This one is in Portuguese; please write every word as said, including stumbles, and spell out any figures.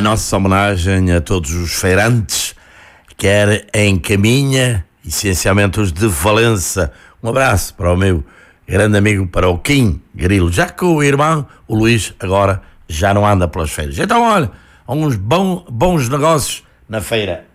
a nossa homenagem a todos os feirantes, quer em Caminha, essencialmente os de Valença. Um abraço para o meu grande amigo, para o Kim Grilo, já que o irmão, o Luís, agora já não anda pelas feiras. Então, olha, uns bom, bons negócios na feira.